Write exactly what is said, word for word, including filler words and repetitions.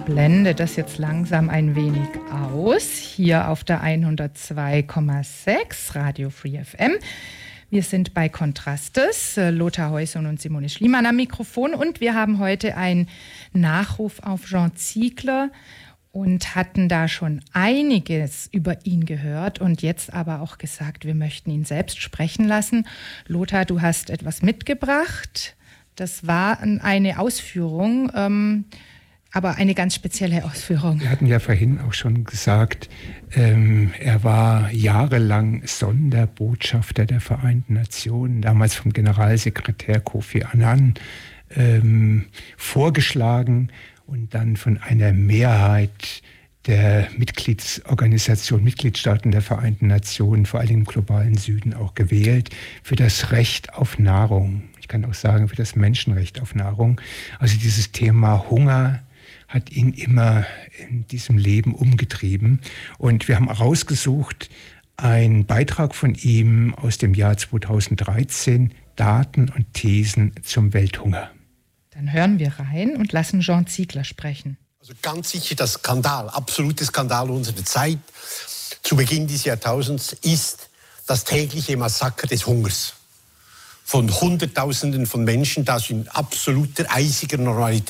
blende das jetzt langsam ein wenig aus, hier auf der hundertzwei Komma sechs Radio Free F M. Wir sind bei Kontrastes, Lothar Heuson und Simone Schliemann am Mikrofon, und wir haben heute einen Nachruf auf Jean Ziegler und hatten da schon einiges über ihn gehört und jetzt aber auch gesagt, wir möchten ihn selbst sprechen lassen. Lothar, du hast etwas mitgebracht. Das war eine Ausführung, ähm, aber eine ganz spezielle Ausführung. Wir hatten ja vorhin auch schon gesagt, ähm, er war jahrelang Sonderbotschafter der Vereinten Nationen, damals vom Generalsekretär Kofi Annan ähm, vorgeschlagen und dann von einer Mehrheit der Mitgliedsorganisation, Mitgliedstaaten der Vereinten Nationen, vor allem im globalen Süden auch gewählt, für das Recht auf Nahrung. Ich kann auch sagen, für das Menschenrecht auf Nahrung. Also dieses Thema Hunger hat ihn immer in diesem Leben umgetrieben. Und wir haben rausgesucht einen Beitrag von ihm aus dem Jahr zweitausenddreizehn, Daten und Thesen zum Welthunger. Dann hören wir rein und lassen Jean Ziegler sprechen. Also ganz sicher der Skandal, absolute Skandal unserer Zeit zu Beginn dieses Jahrtausends ist das tägliche Massaker des Hungers von Hunderttausenden von Menschen, das in absoluter eisiger Normalität